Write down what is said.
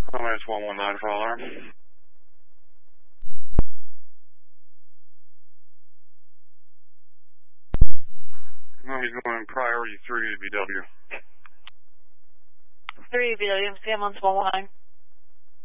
Command 119 for alarm. He's going priority 3 to BW. 3 BW, CM on 119.